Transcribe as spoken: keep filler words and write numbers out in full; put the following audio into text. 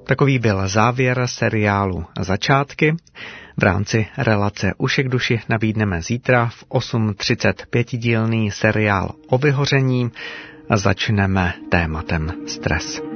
Takový byl závěr seriálu Začátky. V rámci relace Uši k duši nabídneme zítra v osm třicet pětidílný seriál o vyhoření. Začneme tématem stres.